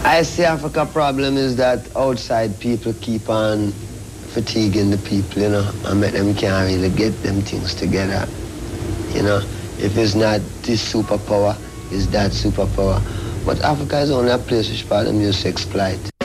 I see Africa problem is that outside people keep on fatiguing the people, you know, and make them can't really get them things together. You know, if it's not this superpower, it's that superpower. But Africa is only a place which part of music exploit.